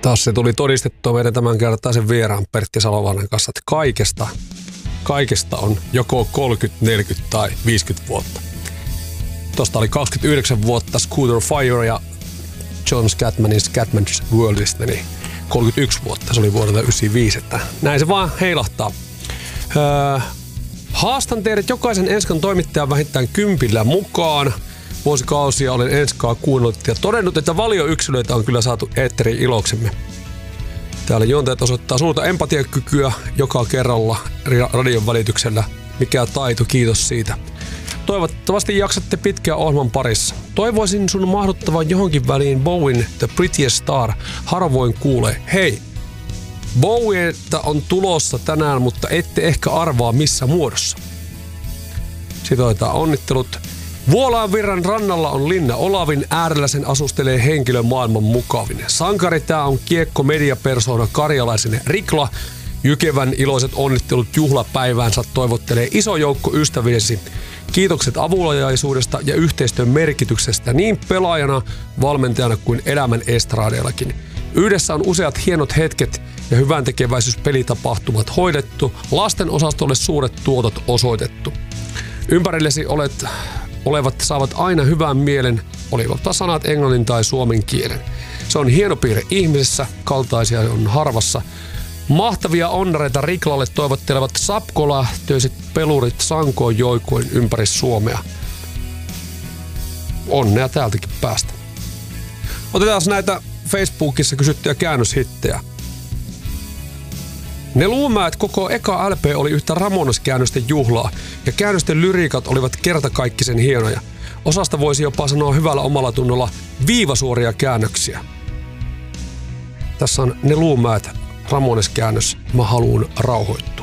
Taas se tuli todistettua meidän tämänkertaisen vieraan Pertti Salovanen kanssa, että kaikesta on joko 30, 40 tai 50 vuotta. Tuosta oli 29 vuotta Scooter Fire ja John Scatmanin Scatman's Worldista, niin 31 vuotta. Se oli vuodelta 1995, että näin se vaan heilahtaa. Haastan teidät jokaisen Enskan toimittajan vähintään 10 mukaan. Vuosikausia olen Enskaa kuunnellut ja todennut, että valioyksilöitä on kyllä saatu eetteriin iloksemme. Täällä juontajat osoittaa suurta empatiakykyä joka kerralla radion välityksellä. Mikä taito, kiitos siitä. Toivottavasti jaksatte pitkään ohjelman parissa. Toivoisin sun mahduttavan johonkin väliin Bowen The Prettiest Star. Harvoin kuulee. Hei! Bowieta on tulossa tänään, mutta ette ehkä arvaa missä muodossa. Sitoitaan onnittelut. Vuolaanvirran rannalla on Linna Olavin, äärellä sen asustelee henkilö maailman mukavin. Sankari tää on kiekko mediapersona karjalaisen Rikla. Jykevän iloiset onnittelut juhlapäiväänsä toivottelee iso joukko ystäviesi. Kiitokset avuliaisuudesta ja yhteistyön merkityksestä niin pelaajana, valmentajana kuin elämän estraadeellakin. Yhdessä on useat hienot hetket ja hyväntekeväisyyspelitapahtumat hoidettu, lasten osastolle suuret tuotot osoitettu. Ympärillesi olevat saavat aina hyvän mielen, olivatpa sanat englannin tai suomen kielen. Se on hieno piirre ihmisessä, kaltaisia on harvassa. Mahtavia onnareita Riklalle toivottelevat sapkolähtöiset pelurit sankoin joikoin ympäri Suomea. Onnea täältäkin päästä. Otetaan näitä Facebookissa kysyttyjä käännöshittejä. Ne Luumäet koko eka LP oli yhtä Ramones-käännösten juhlaa, ja käännösten lyriikat olivat kertakaikkisen hienoja. Osasta voisi jopa sanoa hyvällä omalla tunnolla viivasuoria käännöksiä. Tässä on Ne Luumäet, Ramones-käännös, Mä haluun rauhoittua.